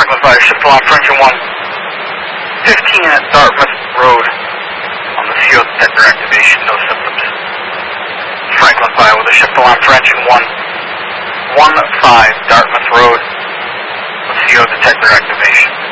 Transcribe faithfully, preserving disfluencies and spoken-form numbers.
Franklin five, shift alarm for engine one. fifteen at Dartmouth Road on the C O detector activation, no symptoms. Franklin five with a shift alarm for engine one. one five Dartmouth Road with C O detector activation.